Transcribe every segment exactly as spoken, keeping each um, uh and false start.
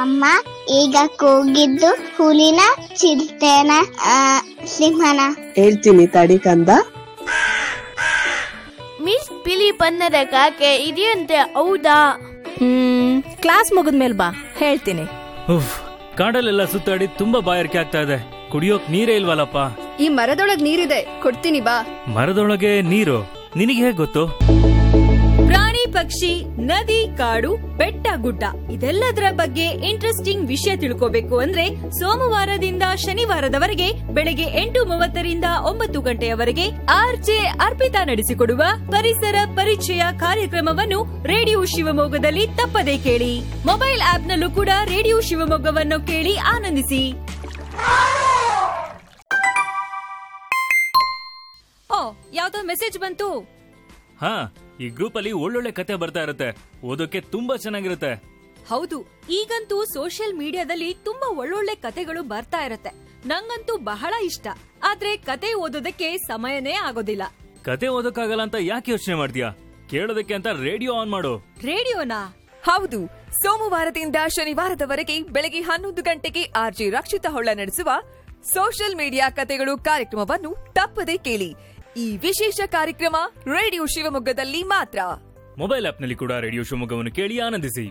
ಅಮ್ಮ ಈಗ ಕೂಗಿದ್ದು ಹುಲಿನ ಚಿರತೆನ ಆ, ಸಿಂಹನ? ಹೇಳ್ತೀನಿ ತಡಿ ಕಂದ. ಮಿಸ್ ಬಿಳಿ ಬಣ್ಣದ ಕಾಗೆ ಇದೆಯಂತೆ, ಹೌದಾ? ಹ್ಮ್ ಕ್ಲಾಸ್ ಮುಗಿದ್ಮೇಲೆ ಬಾ, ಹೇಳ್ತೀನಿ. ಉಫ್, ಕಾಡಲ್ಲೆಲ್ಲ ಸುತ್ತಾಡಿ ತುಂಬಾ ಬಾಯಾರಿಕೆ ಆಗ್ತಾ ಇದೆ, ಕುಡಿಯೋಕ್ ನೀರೇ ಇಲ್ವಲ್ಲಪ್ಪ. ಈ ಮರದೊಳಗ್ ನೀರಿದೆ, ಕೊಡ್ತೀನಿ ಬಾ. ಮರದೊಳಗೆ ನೀರು? ನಿನಗೆ ಹೇಗ್ ಗೊತ್ತು? ಪ್ರಾಣಿ ಪಕ್ಷಿ, ನದಿ, ಕಾಡು, ಬೆಟ್ಟ ಗುಡ್ಡ ಇದೆಲ್ಲದರ ಬಗ್ಗೆ ಇಂಟ್ರೆಸ್ಟಿಂಗ್ ವಿಷಯ ತಿಳ್ಕೋಬೇಕು ಅಂದ್ರೆ ಸೋಮವಾರದಿಂದ ಶನಿವಾರದವರೆಗೆ ಬೆಳಗ್ಗೆ ಎಂಟು ಮೂವತ್ತರಿಂದ ಒಂಬತ್ತು ಗಂಟೆಯವರೆಗೆ ಆರ್ಜೆ ಅರ್ಪಿತಾ ನಡೆಸಿಕೊಡುವ ಪರಿಸರ ಪರಿಚಯ ಕಾರ್ಯಕ್ರಮವನ್ನು ರೇಡಿಯೋ ಶಿವಮೊಗ್ಗದಲ್ಲಿ ತಪ್ಪದೇ ಕೇಳಿ. ಮೊಬೈಲ್ ಆಪ್ ನಲ್ಲೂ ಕೂಡ ರೇಡಿಯೋ ಶಿವಮೊಗ್ಗವನ್ನು ಕೇಳಿ ಆನಂದಿಸಿ. ಓ, ಯಾವ್ದೋ ಮೆಸೇಜ್ ಬಂತು. ಹಾ, ಈ ಗ್ರೂಪ್ ಅಲ್ಲಿ ಒಳ್ಳೊಳ್ಳೆ ಕತೆ ಬರ್ತಾ ಇರುತ್ತೆ, ಓದೋಕೆ ತುಂಬಾ ಚೆನ್ನಾಗಿರುತ್ತೆ. ಹೌದು, ಈಗಂತೂ ಸೋಷಿಯಲ್ ಮೀಡಿಯಾದಲ್ಲಿ ತುಂಬಾ ಒಳ್ಳೊಳ್ಳೆ ಕತೆಗಳು ಬರ್ತಾ ಇರತ್ತೆ. ನಂಗಂತೂ ಬಹಳ ಇಷ್ಟ. ಆದ್ರೆ ಕತೆ ಓದೋದಕ್ಕೆ ಸಮಯನೇ ಆಗೋದಿಲ್ಲ. ಕತೆ ಓದೋಕ್ಕಾಗಲ್ಲ ಅಂತ ಯಾಕೆ ಯೋಚನೆ ಮಾಡ್ತೀಯಾ? ಕೇಳೋದಕ್ಕೆ ಅಂತ ರೇಡಿಯೋ ಆನ್ ಮಾಡು. ರೇಡಿಯೋನಾ? ಹೌದು, ಸೋಮವಾರದಿಂದ ಶನಿವಾರದವರೆಗೆ ಬೆಳಗ್ಗೆ ಹನ್ನೊಂದು ಗಂಟೆಗೆ ಆರ್ಜಿ ರಕ್ಷಿತಾ ಹೊಳ್ಳ ನಡೆಸುವ ಸೋಷಿಯಲ್ ಮೀಡಿಯಾ ಕತೆಗಳು ಕಾರ್ಯಕ್ರಮವನ್ನು ತಪ್ಪದೇ ಕೇಳಿ. ಈ ವಿಶೇಷ ಕಾರ್ಯಕ್ರಮ ರೇಡಿಯೋ ಶಿವಮೊಗ್ಗದಲ್ಲಿ ಮಾತ್ರ. ಮೊಬೈಲ್ ಆಪ್ ನಲ್ಲಿ ಕೂಡ ರೇಡಿಯೋ ಶಿವಮೊಗ್ಗವನ್ನು ಕೇಳಿ ಆನಂದಿಸಿ.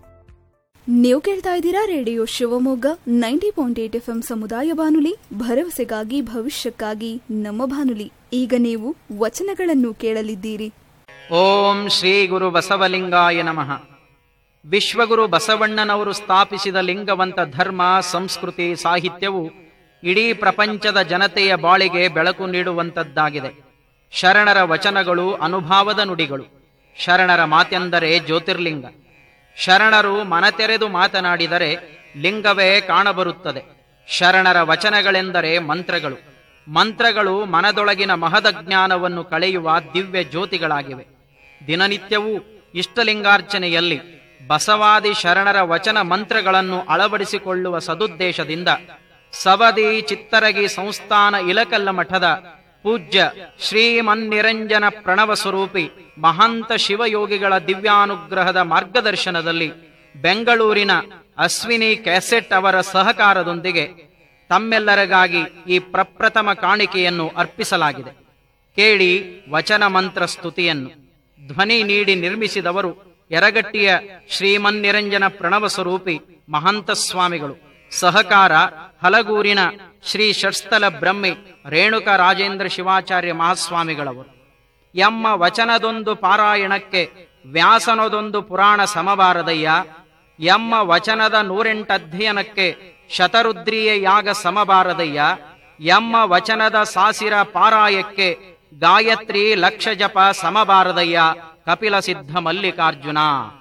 ನೀವು ಕೇಳ್ತಾ ಇದ್ದೀರಾ radio Shivamogga ninety point eight F M ಸಮುದಾಯ ಬಾನುಲಿ, ಭರವಸೆಗಾಗಿ ಭವಿಷ್ಯಕ್ಕಾಗಿ ನಮ್ಮ ಬಾನುಲಿ. ಈಗ ನೀವು ವಚನಗಳನ್ನು ಕೇಳಲಿದ್ದೀರಿ. ಓಂ ಶ್ರೀ ಗುರು ಬಸವಲಿಂಗಾಯ ನಮಃ. ವಿಶ್ವಗುರು ಬಸವಣ್ಣನವರು ಸ್ಥಾಪಿಸಿದ ಲಿಂಗವಂತ ಧರ್ಮ, ಸಂಸ್ಕೃತಿ, ಸಾಹಿತ್ಯವು ಇಡೀ ಪ್ರಪಂಚದ ಜನತೆಯ ಬಾಳಿಗೆ ಬೆಳಕು ನೀಡುವಂತದ್ದಾಗಿದೆ. ಶರಣರ ವಚನಗಳು ಅನುಭಾವದ ನುಡಿಗಳು. ಶರಣರ ಮಾತೆಂದರೆ ಜ್ಯೋತಿರ್ಲಿಂಗ. ಶರಣರು ಮನತೆರೆದು ಮಾತನಾಡಿದರೆ ಲಿಂಗವೇ ಕಾಣಬರುತ್ತದೆ. ಶರಣರ ವಚನಗಳೆಂದರೆ ಮಂತ್ರಗಳು. ಮಂತ್ರಗಳು ಮನದೊಳಗಿನ ಮಹದಜ್ಞಾನವನ್ನು ಕಳೆಯುವ ದಿವ್ಯ ಜ್ಯೋತಿಗಳಾಗಿವೆ. ದಿನನಿತ್ಯವೂ ಇಷ್ಟಲಿಂಗಾರ್ಚನೆಯಲ್ಲಿ ಬಸವಾದಿ ಶರಣರ ವಚನ ಮಂತ್ರಗಳನ್ನು ಅಳವಡಿಸಿಕೊಳ್ಳುವ ಸದುದ್ದೇಶದಿಂದ ಸವದಿ ಚಿತ್ತರಗಿ ಸಂಸ್ಥಾನ ಇಲಕಲ್ಲ ಮಠದ ಪೂಜ್ಯ ಶ್ರೀಮನ್ನಿರಂಜನ ಪ್ರಣವ ಸ್ವರೂಪಿ ಮಹಾಂತ ಶಿವಯೋಗಿಗಳ ದಿವ್ಯಾನುಗ್ರಹದ ಮಾರ್ಗದರ್ಶನದಲ್ಲಿ ಬೆಂಗಳೂರಿನ ಅಶ್ವಿನಿ ಕ್ಯಾಸೆಟ್ ಅವರ ಸಹಕಾರದೊಂದಿಗೆ ತಮ್ಮೆಲ್ಲರಿಗಾಗಿ ಈ ಪ್ರಪ್ರಥಮ ಕಾಣಿಕೆಯನ್ನು ಅರ್ಪಿಸಲಾಗಿದೆ. ಕೇಳಿ ವಚನ ಮಂತ್ರ ಸ್ತುತಿಯನ್ನು. ಧ್ವನಿ ನೀಡಿ ನಿರ್ಮಿಸಿದವರು ಯರಗಟ್ಟಿಯ ಶ್ರೀಮನ್ನಿರಂಜನ ಪ್ರಣವ ಸ್ವರೂಪಿ ಮಹಂತ ಸ್ವಾಮಿಗಳು. ಸಹಕಾರ ಹಲಗೂರಿನ ಶ್ರೀ ಷಟ್ಸ್ಥಲ ಬ್ರಹ್ಮಿ ರೇಣುಕ ರಾಜೇಂದ್ರ ಶಿವಾಚಾರ್ಯ ಮಹಾಸ್ವಾಮಿಗಳವರು. ಎಮ್ಮ ವಚನದೊಂದು ಪಾರಾಯಣಕ್ಕೆ ವ್ಯಾಸನದೊಂದು ಪುರಾಣ ಸಮಬಾರದಯ್ಯ. ಎಮ್ಮ ವಚನದ ನೂರೆಂಟು ಅಧ್ಯಯನಕ್ಕೆ ಶತರುದ್ರಿಯ ಯಾಗ ಸಮಬಾರದಯ್ಯ. ಎಮ್ಮ ವಚನದ ಸಾಸಿರ ಪಾರಾಯಕ್ಕೆ ಗಾಯತ್ರಿ ಲಕ್ಷ ಜಪ ಸಮಬಾರದಯ್ಯ. ಕಪಿಲ ಸಿದ್ಧ ಮಲ್ಲಿಕಾರ್ಜುನ.